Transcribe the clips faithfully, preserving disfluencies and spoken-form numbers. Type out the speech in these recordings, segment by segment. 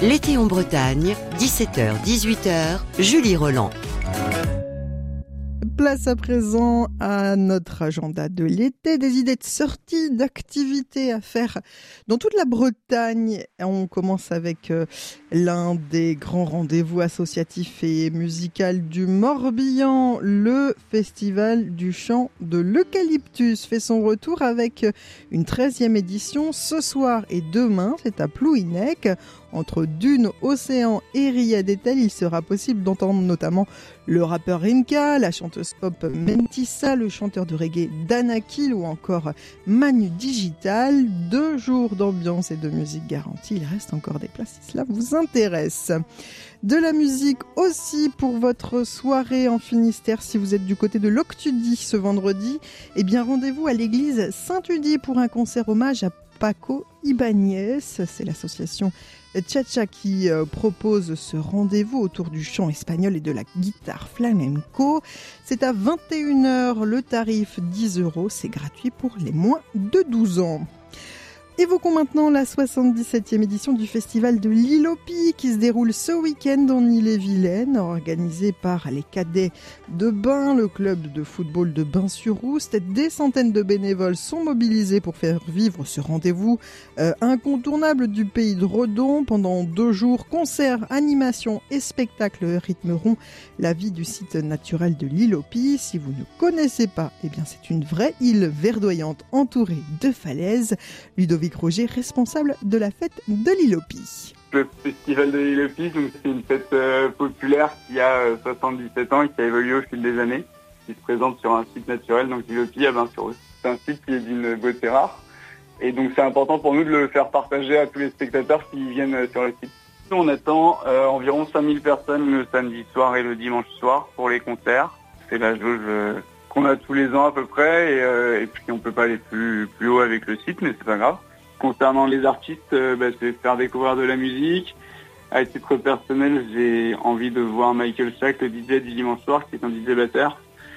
L'été en Bretagne, dix-sept heures dix-huit heures, Julie Roland. Place à présent à notre agenda de l'été, des idées de sortie, d'activités à faire dans toute la Bretagne. On commence avec euh, l'un des grands rendez-vous associatifs et musicaux du Morbihan. Le Festival du chant de l'Eucalyptus fait son retour avec une treizième édition ce soir et demain. C'est à Plouhinec. Entre Dunes, Océan et Riadetel, il sera possible d'entendre notamment le rappeur Rimka, la chanteuse pop Mentissa, le chanteur de reggae Danakil ou encore Manu Digital. Deux jours d'ambiance et de musique garantie. Il reste encore des places si cela vous intéresse. De la musique aussi pour votre soirée en Finistère. Si vous êtes du côté de l'Octudie ce vendredi, eh bien rendez-vous à l'église Saint-Udie pour un concert hommage à Paco Ibáñez. C'est l'association Tcha-Tcha qui euh, propose ce rendez-vous autour du chant espagnol et de la guitare flamenco. C'est à vingt et une heures, le tarif dix euros, c'est gratuit pour les moins de douze ans. Évoquons maintenant la soixante-dix-septième édition du festival de l'Île aux Pies qui se déroule ce week-end en Ille-et-Vilaine, organisé par les cadets de Bain, le club de football de Bain-sur-Oust. Des centaines de bénévoles sont mobilisés pour faire vivre ce rendez-vous euh, incontournable du pays de Redon. Pendant deux jours, concerts, animations et spectacles rythmeront la vie du site naturel de l'Île aux Pies. Si vous ne connaissez pas, eh bien c'est une vraie île verdoyante entourée de falaises. Ludovic Roger, responsable de la fête de l'Île aux Pies. Le festival de l'Île aux Pies, donc c'est une fête euh, populaire qui a euh, soixante-dix-sept ans et qui a évolué au fil des années, qui se présente sur un site naturel, donc l'Île aux Pies à Bain-sur-Oust. C'est un site qui est d'une beauté rare et donc c'est important pour nous de le faire partager à tous les spectateurs qui viennent euh, sur le site. Nous, on attend euh, environ cinq mille personnes le samedi soir et le dimanche soir pour les concerts. C'est la jauge euh, qu'on a tous les ans à peu près et, euh, et puis on peut pas aller plus, plus haut avec le site, mais c'est pas grave. Concernant les artistes, euh, bah, c'est faire découvrir de la musique. À titre personnel, j'ai envie de voir Michael Sack, le D J du dimanche soir, qui est un D J batteur.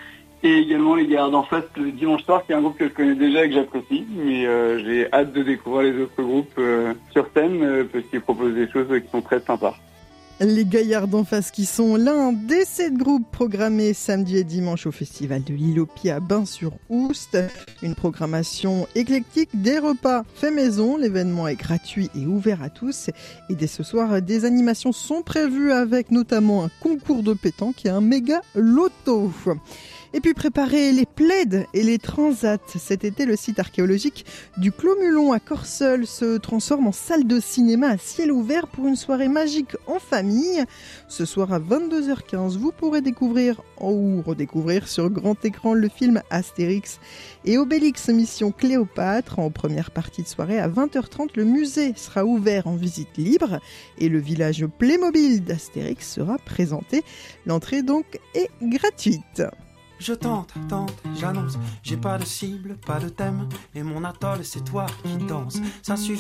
Et également les Gaillards d'en face, le dimanche soir, qui est un groupe que je connais déjà et que j'apprécie. Mais euh, j'ai hâte de découvrir les autres groupes euh, sur scène, euh, parce qu'ils proposent des choses qui sont très sympas. Les Gaillards d'en face qui sont l'un des sept groupes programmés samedi et dimanche au festival de l'Île aux Pies à Bain-sur-Oust. Une programmation éclectique, des repas faits maison. L'événement est gratuit et ouvert à tous. Et dès ce soir, des animations sont prévues avec notamment un concours de pétanque et un méga loto. Et puis préparer les plaids et les transats. Cet été, le site archéologique du Clos Mulon à Corseul se transforme en salle de cinéma à ciel ouvert pour une soirée magique en famille. Ce soir à vingt-deux heures quinze, vous pourrez découvrir ou redécouvrir sur grand écran le film Astérix et Obélix Mission Cléopâtre. En première partie de soirée à vingt heures trente, le musée sera ouvert en visite libre et le village Playmobil d'Astérix sera présenté. L'entrée donc est gratuite. Je tente, tente, j'annonce, j'ai pas de cible, pas de thème, et mon atoll c'est toi qui danse. Ça suffit.